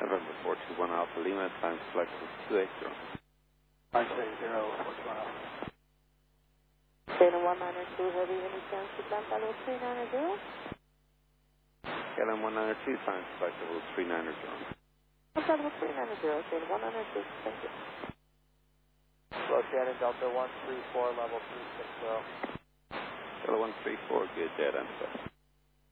November 421 Alpha Lima, time select is 280. 570, 421 Alpha. Data 192, heavy, any chance to Santa Lu 390? KLM 192, time select is 390. Santa Lu 390, Data 192, thank you. Hello, Shannon, Delta 134, level 360. Delta 134, good data, I'm sorry.